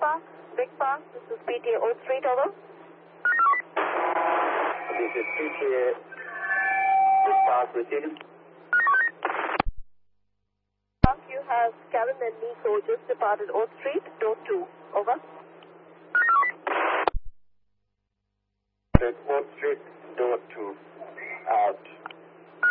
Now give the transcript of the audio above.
Big Park, this is PTA Oak Street, over. This is PTA Big Park receiving. You have Karen and Nico just departed Oak Street, door 2, over. Oak Street, door 2, out.